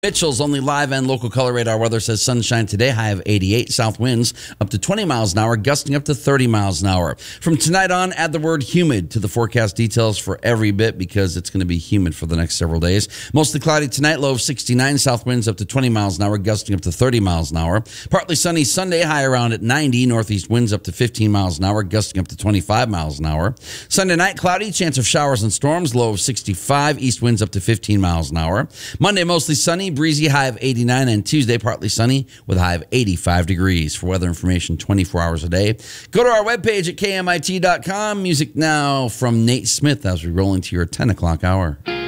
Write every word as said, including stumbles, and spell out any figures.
Mitchell's only live and local color radar weather says sunshine today, high of eighty-eight. South winds up to twenty miles an hour, gusting up to thirty miles an hour. From tonight on, add the word humid to the forecast details for every bit because it's going to be humid for the next several days. Mostly cloudy tonight, low of sixty-nine. South winds up to twenty miles an hour, gusting up to thirty miles an hour. Partly sunny Sunday, high around at ninety. Northeast winds up to fifteen miles an hour, gusting up to twenty-five miles an hour. Sunday night, cloudy, chance of showers and storms, low of sixty-five. East winds up to fifteen miles an hour. Monday, mostly sunny, breezy, high of eighty-nine, and Tuesday partly sunny with a high of eighty-five degrees. For weather information twenty-four hours a day, go to our webpage at K M I T dot com. Music now from Nate Smith as we roll into your ten o'clock hour.